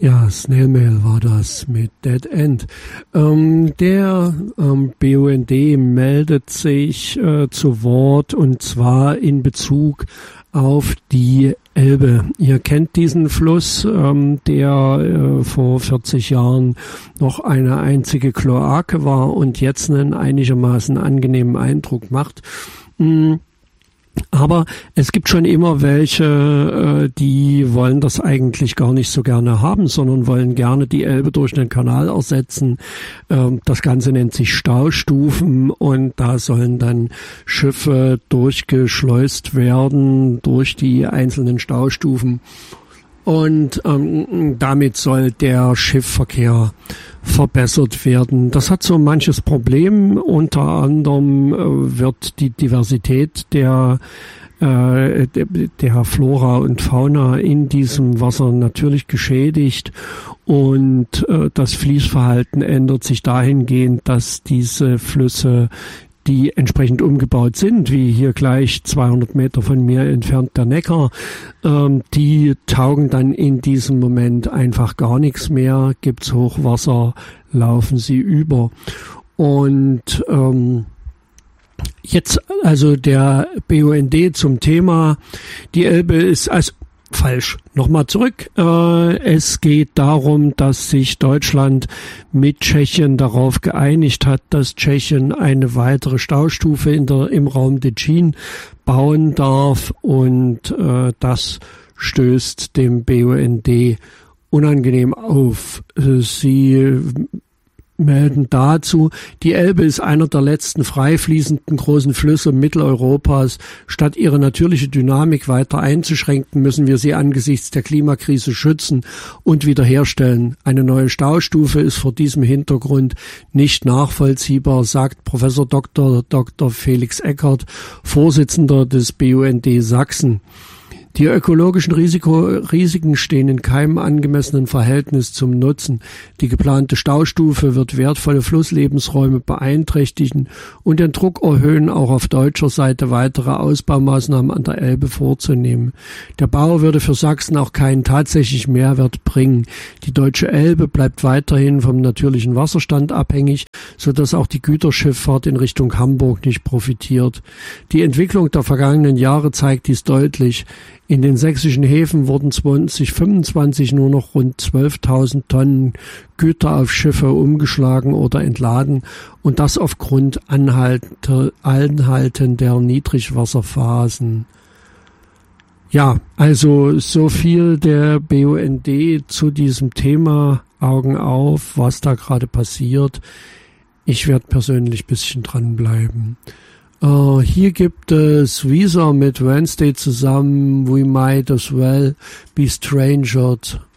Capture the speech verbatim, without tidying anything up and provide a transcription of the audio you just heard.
Ja, Snail Mail war das mit Dead End. Ähm, der ähm, B U N D meldet sich äh, zu Wort, und zwar in Bezug auf die Elbe. Ihr kennt diesen Fluss, ähm, der äh, vor vierzig Jahren noch eine einzige Kloake war und jetzt einen einigermaßen angenehmen Eindruck macht. Mm. Aber es gibt schon immer welche, die wollen das eigentlich gar nicht so gerne haben, sondern wollen gerne die Elbe durch einen Kanal ersetzen. Das Ganze nennt sich Staustufen, und da sollen dann Schiffe durchgeschleust werden durch die einzelnen Staustufen. Und ähm, damit soll der Schiffsverkehr verbessert werden. Das hat so manches Problem. Unter anderem äh, wird die Diversität der, äh, der, der Flora und Fauna in diesem Wasser natürlich geschädigt. Und äh, das Fließverhalten ändert sich dahingehend, dass diese Flüsse, die entsprechend umgebaut sind, wie hier gleich zweihundert Meter von mir entfernt der Neckar, ähm, die taugen dann in diesem Moment einfach gar nichts mehr. Gibt's Hochwasser, laufen sie über. Und ähm, jetzt also der B U N D zum Thema, die Elbe ist also falsch. Nochmal zurück. Äh, es geht darum, dass sich Deutschland mit Tschechien darauf geeinigt hat, dass Tschechien eine weitere Staustufe in der, im Raum Děčín bauen darf, und äh, das stößt dem B U N D unangenehm auf. Sie melden dazu, die Elbe ist einer der letzten frei fließenden großen Flüsse Mitteleuropas. Statt ihre natürliche Dynamik weiter einzuschränken, müssen wir sie angesichts der Klimakrise schützen und wiederherstellen. Eine neue Staustufe ist vor diesem Hintergrund nicht nachvollziehbar, sagt Professor Doktor Doktor Felix Eckert, Vorsitzender des B U N D Sachsen. Die ökologischen Risiko, Risiken stehen in keinem angemessenen Verhältnis zum Nutzen. Die geplante Staustufe wird wertvolle Flusslebensräume beeinträchtigen und den Druck erhöhen, auch auf deutscher Seite weitere Ausbaumaßnahmen an der Elbe vorzunehmen. Der Bau würde für Sachsen auch keinen tatsächlichen Mehrwert bringen. Die deutsche Elbe bleibt weiterhin vom natürlichen Wasserstand abhängig, sodass auch die Güterschifffahrt in Richtung Hamburg nicht profitiert. Die Entwicklung der vergangenen Jahre zeigt dies deutlich. In den sächsischen Häfen wurden zwanzig fünfundzwanzig nur noch rund zwölftausend Tonnen Güter auf Schiffe umgeschlagen oder entladen, und das aufgrund anhaltender Niedrigwasserphasen. Ja, also so viel der B U N D zu diesem Thema. Augen auf, was da gerade passiert. Ich werde persönlich ein bisschen dranbleiben. Uh, hier gibt es Weezer mit Wednesday zusammen, We Might As Well Be Strangered.